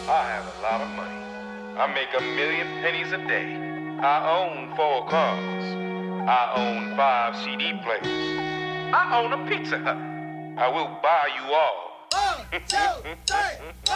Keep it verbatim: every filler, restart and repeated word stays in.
I have a lot of money. I make a million pennies a day. I own four cars. I own five C D players. I own a Pizza Hut. I will buy you all. One, two, three,